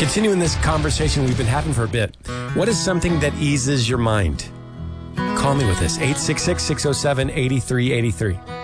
Continuing this conversation we've been having for a bit, what is something that eases your mind? Call me with this, 866-607-8383.